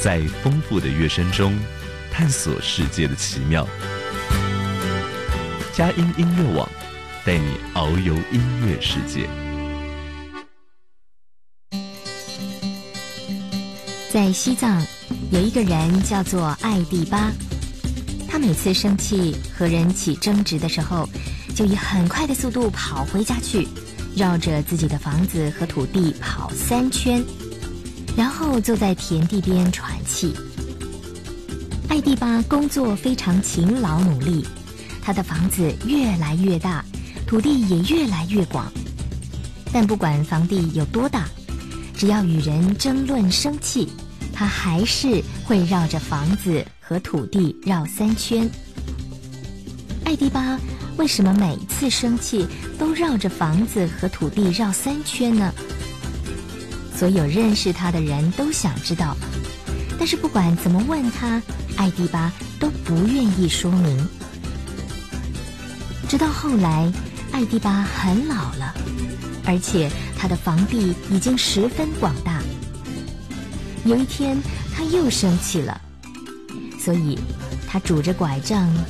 在丰富的乐声中探索世界的奇妙。佳音音乐网带你遨游音乐世界。 在西藏有一个人叫做艾蒂巴，他每次生气和人起争执的时候，就以很快的速度跑回家去，绕着自己的房子和土地跑3圈，然后坐在田地边喘气。艾蒂巴工作非常勤劳努力，他的房子越来越大，土地也越来越广。但不管房地有多大，只要与人争论生气，他还是会绕着房子和土地绕3圈。艾蒂巴为什么每次生气都绕着房子和土地绕3圈呢？所有认识他的人都想知道，但是不管怎么问他，艾蒂巴都不愿意说明。直到后来，艾蒂巴很老了，而且他的房地已经十分广大。有一天，他又生气了，所以他拄着拐杖